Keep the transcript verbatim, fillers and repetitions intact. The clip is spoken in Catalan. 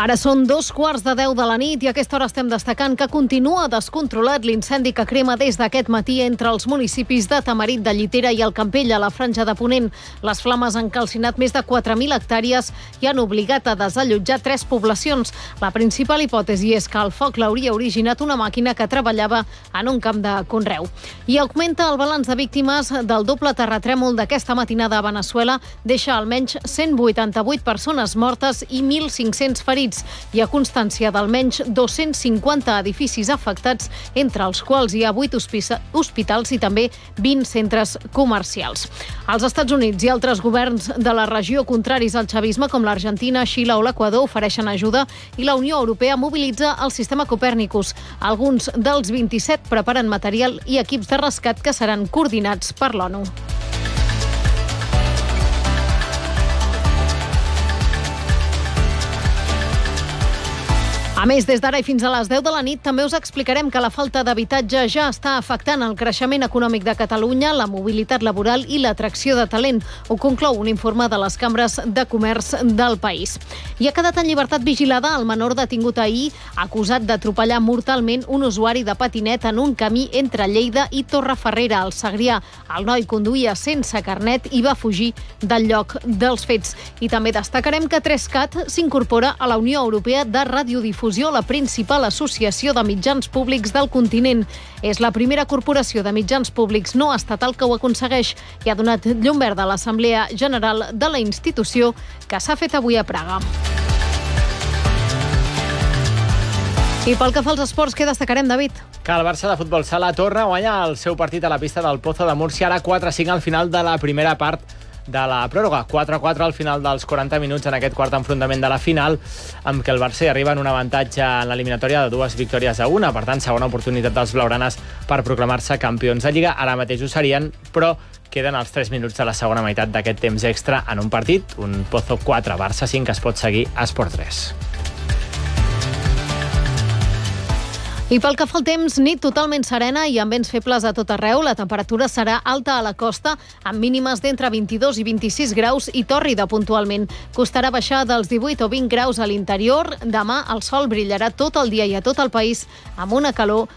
Ara són dos quarts de deu de la nit i a aquesta hora estem destacant que continua descontrolat l'incendi que crema des d'aquest matí entre els municipis de Tamarit de Llitera i el Campell, a la Franja de Ponent. Les flames han calcinat més de quatre mil hectàrees i han obligat a desallotjar tres poblacions. La principal hipòtesi és que el foc l'hauria originat una màquina que treballava en un camp de conreu. I augmenta el balanç de víctimes del doble terratrèmol d'aquesta matinada a Veneçuela. Deixa almenys cent vuitanta-vuit persones mortes i mil cinc-cents ferits. Hi ha constància d'almenys dos-cents cinquanta edificis afectats, entre els quals hi ha vuit hospitals i també vint centres comercials. Els Estats Units i altres governs de la regió contraris al chavisme, com l'Argentina, Xile o l'Equador, ofereixen ajuda i la Unió Europea mobilitza el sistema Copèrnicus. Alguns dels vint-i-set preparen material i equips de rescat que seran coordinats per l'ONU. A més, des d'ara i fins a les deu de la nit també us explicarem que la falta d'habitatge ja està afectant el creixement econòmic de Catalunya, la mobilitat laboral i l'atracció de talent. Ho conclou un informe de les cambres de comerç del país. I ha quedat en llibertat vigilada el menor detingut ahir, acusat d'atropellar mortalment un usuari de patinet en un camí entre Lleida i Torrefarrera, al Segrià. El noi conduïa sense carnet i va fugir del lloc dels fets. I també destacarem que Trescat s'incorpora a la Unió Europea de Radiodifusió, la principal associació de mitjans públics del continent. És la primera corporació de mitjans públics no estatal que ho aconsegueix i ha donat llum verda a l'Assemblea General de la institució, que s'ha fet avui a Praga. I pel que fa als esports, què destacarem, David? Que el Barça de futbol sala torna a guanyar el seu partit a la pista del Pozo de Múrcia, ara quatre a cinc al final de la primera part de la pròrroga. quatre a quatre al final dels quaranta minuts en aquest quart enfrontament de la final, amb què el Barça arriba en un avantatge en l'eliminatòria de dues victòries a una. Per tant, segona oportunitat dels blaugranes per proclamar-se campions de Lliga. Ara mateix ho serien, però queden els tres minuts de la segona meitat d'aquest temps extra en un partit, un Pozo quatre, Barça cinc, que es pot seguir a Esport tres. I pel que fa al temps, nit totalment serena i amb vents febles a tot arreu. La temperatura serà alta a la costa, amb mínimes d'entre vint-i-dos i vint-i-sis graus i tòrrida puntualment. Costarà baixar dels divuit o vint graus a l'interior. Demà el sol brillarà tot el dia i a tot el país amb una calor